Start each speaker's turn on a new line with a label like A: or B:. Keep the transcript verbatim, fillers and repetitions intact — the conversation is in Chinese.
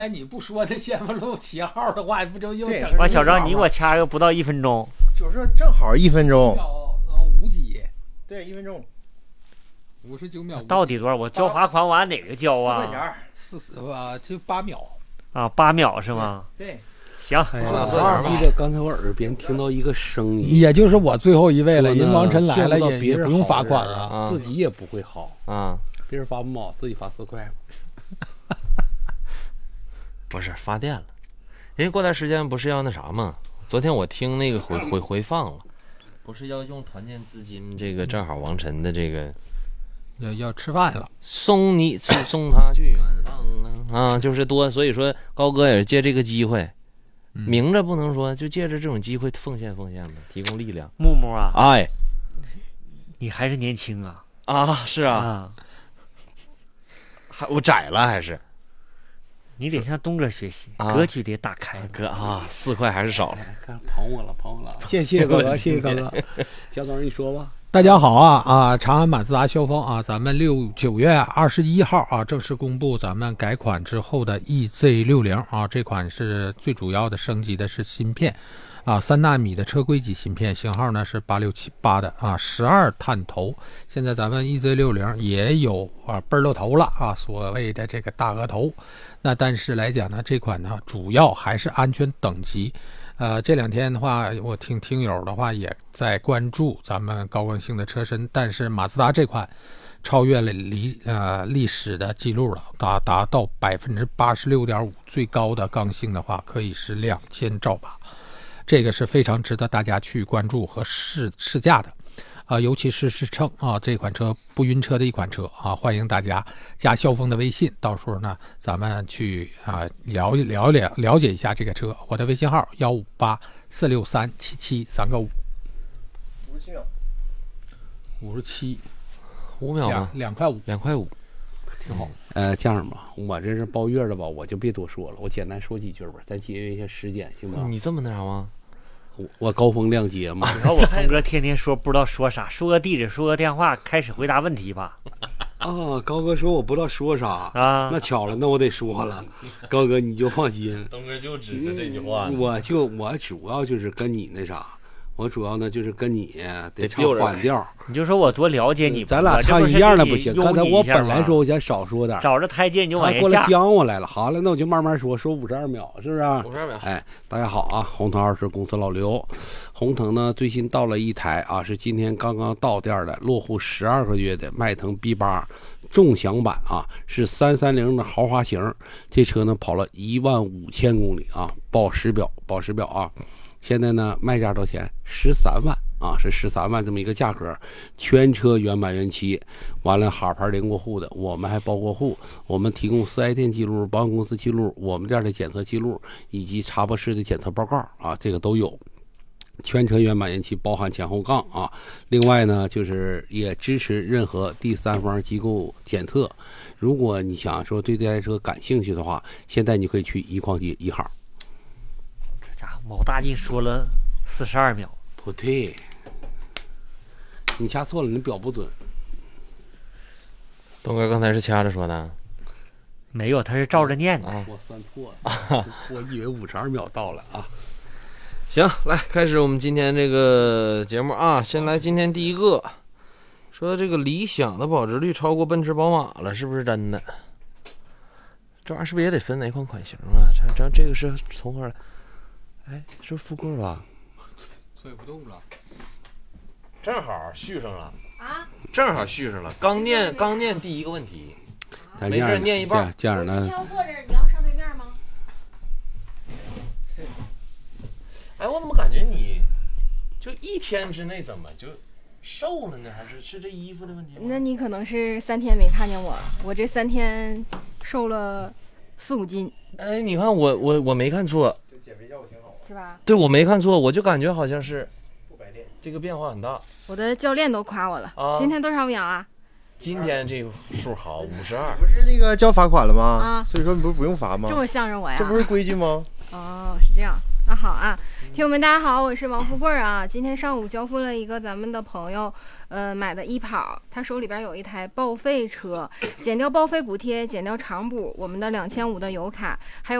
A: 哎，你不说这先锋路七号的话，不就又整？
B: 完，小张，你给我掐个不到一分钟，
C: 就是说正好一分钟，
A: 呃五几？
C: 对，一分钟，
A: 五十九秒。
B: 到底多少？我交罚款，我按哪个交啊？
C: 四块钱，
A: 四十吧，就八秒。
B: 啊，八秒是吗？
C: 对。
B: 行，
D: 哎呀，我记得刚才我耳边听到一个声音，
A: 也就是我最后一位了。人王晨来了
D: 也
A: 也不用罚款了，
D: 啊、自己也不会好
E: 啊，
D: 别人罚不毛，自己罚四块。
E: 不是发电了，因为过段时间不是要那啥吗？昨天我听那个回回回放了，不是要用团建资金，这个正好王晨的这个
A: 要要吃饭了，
E: 送你送他去远方啊，就是多，所以说高哥也是借这个机会，嗯、明着不能说，就借着这种机会奉献奉献吧，提供力量。
B: 木木啊，
E: 哎，
B: 你还是年轻啊
E: 啊，是啊，
B: 啊
E: 还我窄了还是？
B: 你得向东哥学习，
E: 啊、
B: 格局得打开。
E: 哥啊，四块还是少了。
D: 看捧我了，捧我了，谢谢哥哥，谢谢哥哥。小总，你说吧。
A: 大家好啊啊！长安马自达萧峰啊，咱们六九月二十一号啊正式公布咱们改款之后的 E Z 六零啊，这款是最主要的升级的是芯片啊，三纳米的车规级芯片，型号呢是八六七八的啊，十二探头。现在咱们 E Z 六零也有啊倍儿露头了啊，所谓的这个大额头。那但是来讲呢，这款呢主要还是安全等级。呃，这两天的话，我听听友的话也在关注咱们高刚性的车身，但是马自达这款超越了历呃历史的记录了，达达到百分之八十六点五，最高的刚性的话可以是两千兆把，这个是非常值得大家去关注和试试驾的。啊、呃，尤其是试乘啊，这款车不晕车的一款车啊，欢迎大家加萧峰的微信，到时候呢，咱们去啊聊一聊了了解一下这个车。我的微信号幺五八四六三七七三个五，
C: 五十七秒，
A: 五十七，
E: 五秒吗？
A: 两块五，
E: 两块五，
A: 挺好。
D: 呃，这样吧，我这是包月的吧，我就别多说了，我简单说几句吧，咱节约一下时间，行吗？
E: 你这么那啥吗？
D: 我高风亮节嘛，
B: 然后我东哥天天说不知道说啥，说个地址，说个电话，开始回答问题吧。
D: 啊，高哥说我不知道说啥
B: 啊，
D: 那巧了，那我得说了，高哥你就放心，
E: 东哥就指着这句话，
D: 我就我主要就是跟你那啥。我主要呢就是跟你得唱反调，
B: 你就说我多了解你吧，
D: 咱俩唱一样的不行。刚才我本来说我想少说点，
B: 找着台阶你就往下下。
D: 他过来将我来了，好了，那我就慢慢说，说五十二秒，是不是？
E: 五十二秒。
D: 哎，大家好啊，宏腾二是公司老刘。宏腾呢最新到了一台啊，是今天刚刚到店的，落户十二个月的迈腾 B 八 重享版啊，是三三零的豪华型。这车呢跑了一万五千公里啊，报实表，报实表啊。现在呢，卖价多少钱？十三万啊，是十三万这么一个价格，全车原版原漆，完了哈牌连过户的，我们还包过户，我们提供四 S 店记录、保险公司记录、我们店的检测记录以及插播式的检测报告啊，这个都有。全车原版原漆，包含前后杠啊。另外呢，就是也支持任何第三方机构检测。如果你想说对这台车感兴趣的话，现在你可以去一矿街一号。
B: 某大进说了四十二秒，
D: 不对，你掐错了，你表不准。
E: 东哥刚才是掐着说的，
B: 没有，他是照着念的。
D: 啊、我算错了，我以为五十二秒到了啊。
E: 行，来开始我们今天这个节目啊，先来今天第一个，说这个理想的保值率超过奔驰、宝马了，是不是真的？这玩意儿是不是也得分哪款款型啊？这这这个是从何来？哎，是富贵吧？
A: 催不动了，
E: 正好续上了
F: 啊！
E: 正好续上了。刚念刚念第一个问题，
D: 啊、
E: 没事念一半。
D: 这样呢？
F: 你要坐这儿，你要上对面吗？
E: 哎，我怎么感觉你就一天之内怎么就瘦了呢？还是是这衣服的问题吗？
F: 那你可能是三天没看见我，我这三天瘦了四五斤。
E: 哎，你看我我我没看错。
C: 减肥效果挺好，
F: 是吧？
E: 对，我没看错，我就感觉好像是不白练，这个变化很大。
F: 我的教练都夸我了。啊、今天多少秒啊？
E: 今天这个数好，五十二。
C: 不是那个交罚款了吗？
F: 啊，
C: 所以说你不是不用罚吗？
F: 这么向着我呀？
C: 这不是规矩吗？
F: 哦，是这样。 啊，好啊，听友们大家好，我是王富贵啊。今天上午交付了一个咱们的朋友，呃，买的一跑，他手里边有一台报废车，减掉报废补贴，减掉长补，我们的两千五的油卡，还有。